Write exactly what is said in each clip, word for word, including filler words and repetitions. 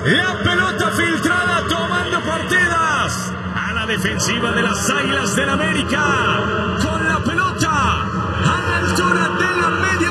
La pelota filtrada tomando partidas. A la defensiva de las Águilas del América. Con la pelota a la altura de la media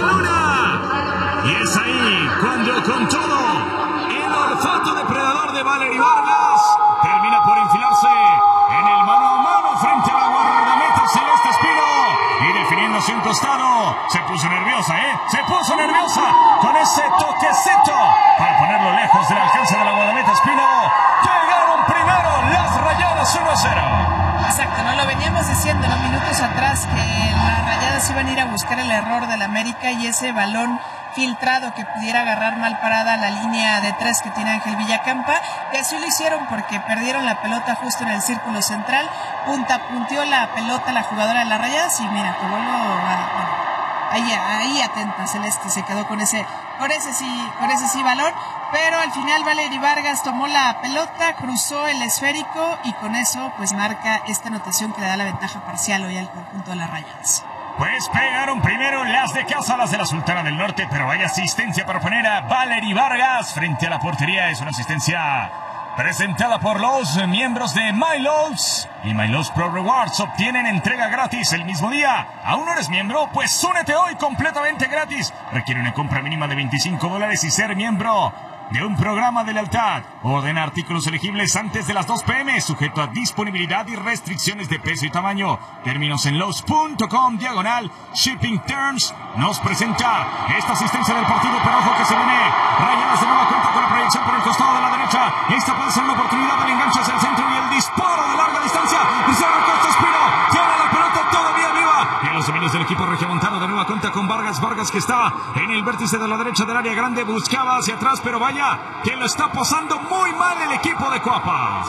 luna. Y es ahí cuando con todo el olfato depredador de Valery Vargas termina por enfilarse en el mano a mano frente a la guardameta Celeste Espino. Y definiéndose un costado, se puso nerviosa, ¿eh? Se puso nerviosa con ese toquecito para ponerlo lejos del alcance de la guardameta Espino. Llegaron primero las Rayadas uno a cero. Exacto, ¿no? Lo veníamos diciendo unos minutos atrás que las Rayadas iban a ir a buscar el error del América y ese balón filtrado que pudiera agarrar mal parada la línea de tres que tiene Ángel Villacampa, y así lo hicieron porque perdieron la pelota justo en el círculo central, punta punteó la pelota la jugadora de las Rayadas y mira, te vuelvo a, bueno, ahí, ahí atenta Celeste, se quedó con ese, con ese sí, con ese sí balón, pero al final Valery Vargas tomó la pelota, cruzó el esférico y con eso pues marca esta anotación que le da la ventaja parcial hoy al conjunto de las Rayadas. Pues pegaron primero las de casa, las de la Sultana del Norte, pero hay asistencia para poner a Valery Vargas frente a la portería. Es una asistencia presentada por los miembros de MyLoves. Y MyLoves Pro Rewards obtienen entrega gratis el mismo día. ¿Aún no eres miembro? Pues únete hoy completamente gratis. Requiere una compra mínima de veinticinco dólares y ser miembro de un programa de lealtad. Ordena artículos elegibles antes de las dos pe eme, sujeto a disponibilidad y restricciones de peso y tamaño. Términos en lowe's punto com, diagonal, shipping terms. Nos presenta esta asistencia del partido, pero ojo que se viene. Rayadas de nueva cuenta con la proyección por el costado de la derecha. Esta puede ser una oportunidad del enganche hacia el centro y el disparo de larga distancia. Y se recorta Espino. Tiene la pelota todavía viva. Y a los dominios del equipo regiomontano de nueva cuenta con Vargas. Vargas que está en el vértice de la derecha del área grande. Buscaba hacia atrás, pero vaya que lo está posando muy mal el equipo de Coapa.